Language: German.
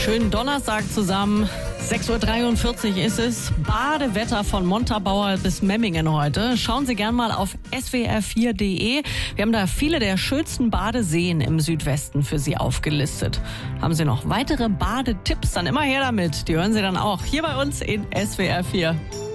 schönen Donnerstag zusammen. 6.43 Uhr ist es. Badewetter von Montabaur bis Memmingen heute. Schauen Sie gern mal auf swr4.de. Wir haben da viele der schönsten Badeseen im Südwesten für Sie aufgelistet. Haben Sie noch weitere Badetipps? Dann immer her damit. Die hören Sie dann auch hier bei uns in SWR4.